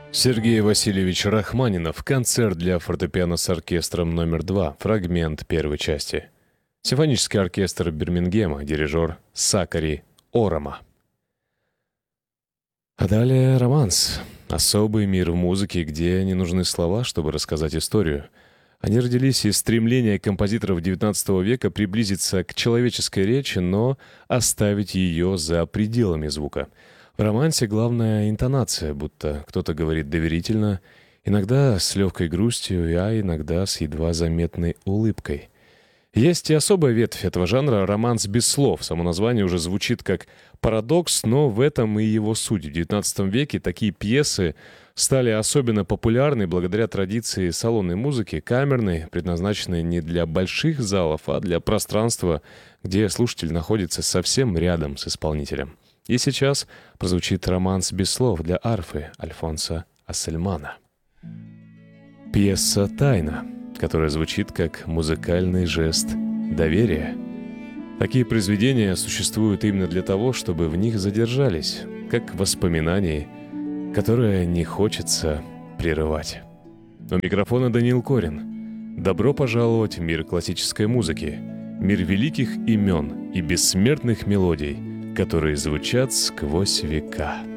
Сергей Васильевич Рахманинов. Концерт для фортепиано с оркестром номер 2. Фрагмент первой части. Симфонический оркестр Бирмингема. Дирижер Сакари Орама. А далее романс. Особый мир в музыке, где не нужны слова, чтобы рассказать историю. Они родились из стремления композиторов XIX века приблизиться к человеческой речи, но оставить ее за пределами звука. В романсе главная интонация, будто кто-то говорит доверительно, иногда с легкой грустью, а иногда с едва заметной улыбкой. Есть и особая ветвь этого жанра — романс без слов. Само название уже звучит как парадокс, но в этом и его суть. В XIX веке такие пьесы стали особенно популярны благодаря традиции салонной музыки, камерной, предназначенной не для больших залов, а для пространства, где слушатель находится совсем рядом с исполнителем. И сейчас прозвучит романс без слов для арфы Альфонса Ассельмана. Пьеса «Тайна», которая звучит как музыкальный жест доверия. Такие произведения существуют именно для того, чтобы в них задержались, как воспоминания, которые не хочется прерывать. У микрофона Даниил Корин. Добро пожаловать в мир классической музыки, мир великих имен и бессмертных мелодий, которые звучат сквозь века.